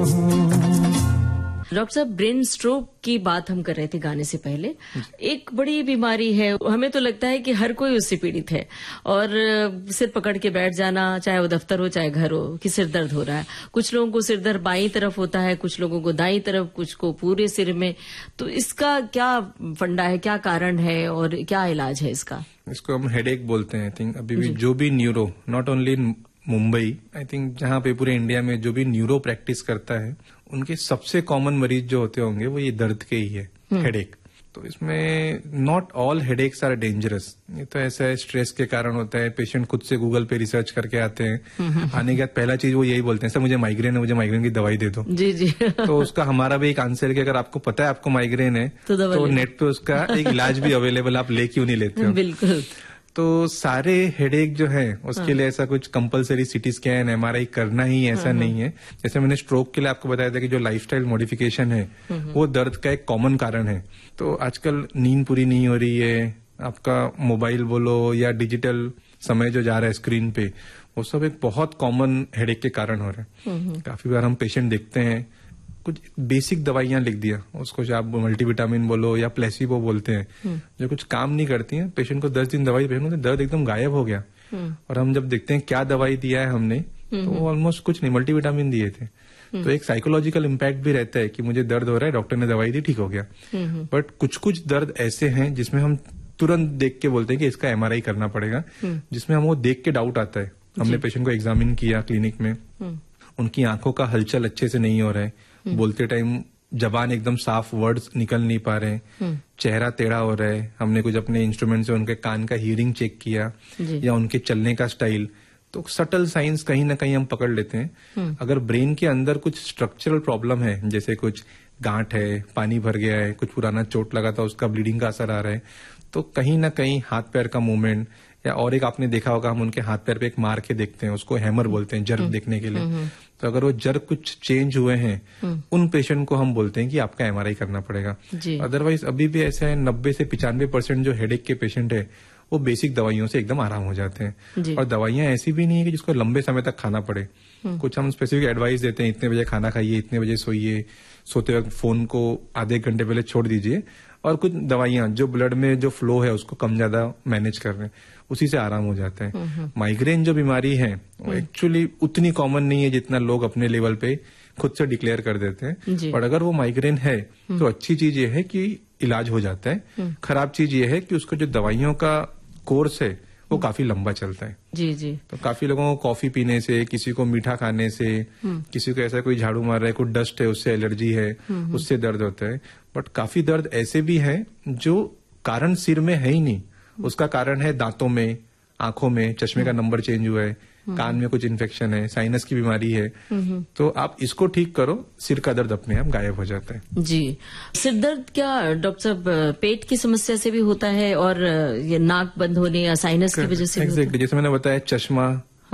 Doctor साहब, brain stroke की बात हम कर रहे थे गाने से पहले। एक बड़ी बीमारी है, हमें तो लगता है कि हर कोई उससे पीड़ित है, और सिर पकड़ के बैठ जाना, चाहे वो दफ्तर हो चाहे घर हो, कि सिर दर्द हो रहा है। कुछ लोगों को सिर दर्द बाईं तरफ होता है, कुछ लोगों को दाईं तरफ, कुछ को पूरे सिर में। तो इसका क्या फंडा है, क्या कारण है और क्या इलाज है इसका? इसको हम हेडेक बोलते हैं। आई थिंक अभी भी जो भी neuro, not only Mumbai, I think जहां पे पूरे इंडिया में जो भी न्यूरो प्रैक्टिस करता है, उनके सबसे कॉमन मरीज जो होते होंगे वो ये दर्द के ही है, हेडेक। तो इसमें not all headaches are dangerous. ये तो ऐसा है, स्ट्रेस के कारण होता है। पेशेंट खुद से गूगल पे रिसर्च करके आते हैं। आने के बाद पहला चीज वो यही बोलते हैं, सर मुझे माइग्रेन है, मुझे माइग्रेन की दवाई दे दो। जी जी। तो उसका हमारा भी एक आंसर है कि अगर आपको पता है आपको माइग्रेन है तो नेट पे उसका एक इलाज भी अवेलेबल, आप ले क्यों नहीं लेते हो? बिल्कुल। तो सारे हेडेक जो है उसके लिए ऐसा कुछ कंपलसरी सीटी स्कैन, एमआरआई करना ही ऐसा नहीं है। जैसे मैंने स्ट्रोक के लिए आपको बताया था कि जो लाइफस्टाइल मॉडिफिकेशन है वो दर्द का एक कॉमन कारण है। तो आजकल नींद पूरी नहीं हो रही है, आपका मोबाइल बोलो या डिजिटल समय जो जा रहा है स्क्रीन पे, वो सब एक बहुत कॉमन हेडेक के कारण हो रहा है। काफी बार हम पेशेंट देखते हैं, कुछ बेसिक दवाइयां लिख दिया, उसको जो आप मल्टीविटामिन बोलो या प्लेसिबो बोलते हैं, जो कुछ काम नहीं करती हैं। पेशेंट को 10 दिन दवाई भेजो, दर्द एकदम गायब हो गया। और हम जब देखते हैं क्या दवाई दिया है हमने, तो ऑलमोस्ट कुछ नहीं, मल्टीविटामिन दिए थे। तो एक साइकोलॉजिकल इम्पैक्ट भी रहता है कि मुझे दर्द हो रहा है, डॉक्टर ने दवाई दी, ठीक हो गया। बट कुछ कुछ दर्द ऐसे हैं जिसमें हम तुरंत देख के बोलते हैं कि इसका एमआरआई करना पड़ेगा, जिसमें हम वो देख के डाउट आता है। हमने पेशेंट को एग्जामिन किया क्लिनिक में, उनकी आंखों का हलचल अच्छे से नहीं हो रहा है, बोलते टाइम जबान एकदम साफ वर्ड्स निकल नहीं पा रहे हैं, चेहरा टेढ़ा हो रहा है। हमने कुछ अपने इंस्ट्रूमेंट से उनके कान का हियरिंग चेक किया या उनके चलने का स्टाइल, तो सटल साइंस कहीं ना कहीं हम पकड़ लेते हैं। अगर ब्रेन के अंदर कुछ स्ट्रक्चरल प्रॉब्लम है, जैसे कुछ गांठ है, पानी भर गया है, कुछ पुराना चोट लगा था उसका ब्लीडिंग का असर आ रहा है, तो कहीं ना कहीं हाथ पैर का मूवमेंट, या और एक आपने देखा होगा हम उनके हाथ पैर पे एक मार के देखते हैं, उसको हैमर बोलते हैं, जर्क देखने के लिए। तो अगर वो जर्क कुछ चेंज हुए हैं, उन पेशेंट को हम बोलते हैं कि आपका एमआरआई करना पड़ेगा। अदरवाइज अभी भी ऐसा है, 90 से 95% जो हेडेक के पेशेंट है वो बेसिक दवाइयों से एकदम आराम हो जाते हैं। और दवाइयां ऐसी भी नहीं है कि जिसको लंबे समय तक खाना पड़े। कुछ हम स्पेसिफिक एडवाइस देते हैं, इतने बजे खाना खाइए, इतने बजे सोइए, सोते वक्त फोन को आधे घंटे पहले छोड़ दीजिए। और कुछ दवाइयां जो ब्लड में जो फ्लो है उसको कम ज्यादा मैनेज कर रहे हैं, उसी से आराम हो जाता है। माइग्रेन जो बीमारी है वो एक्चुअली उतनी कॉमन नहीं है जितना लोग अपने लेवल पे खुद से डिक्लेयर कर देते हैं। और अगर वो माइग्रेन है तो अच्छी चीज ये है कि इलाज हो जाता है। खराब चीज ये है कि उसका जो दवाइयों का कोर्स है वो काफी लंबा चलता है। जी जी। तो काफी लोगों को कॉफी पीने से, किसी को मीठा खाने से, किसी को ऐसा कोई झाड़ू मार रहा है, कोई डस्ट है उससे एलर्जी है, उससे दर्द होता है। बट काफी दर्द ऐसे भी है जो कारण सिर में है ही नहीं, उसका कारण है दांतों में, आंखों में, चश्मे का नंबर चेंज हुआ है, कान में कुछ इन्फेक्शन है, साइनस की बीमारी है। तो आप इसको ठीक करो, सिर का दर्द अपने आप गायब हो जाता है। जी। सिर दर्द क्या डॉक्टर साहब पेट की समस्या से भी होता है, और ये नाक बंद होने या साइनस की वजह से भी होता है? जैसे मैंने बताया, चश्मा,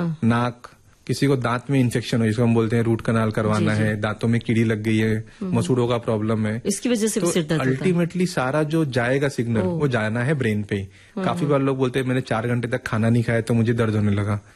नाक, किसी को दांत में इन्फेक्शन हो, जिसको हम बोलते हैं रूट कनाल करवाना है, दांतों में कीड़ी लग गई है, मसूड़ों का प्रॉब्लम है, इसकी वजह से भी सिर दर्द होता है। अल्टीमेटली सारा जो जाएगा सिग्नल वो जाना है ब्रेन पे ही। काफी बार लोग बोलते हैं मैंने 4 घंटे तक खाना नहीं खाया तो मुझे दर्द होने लगा।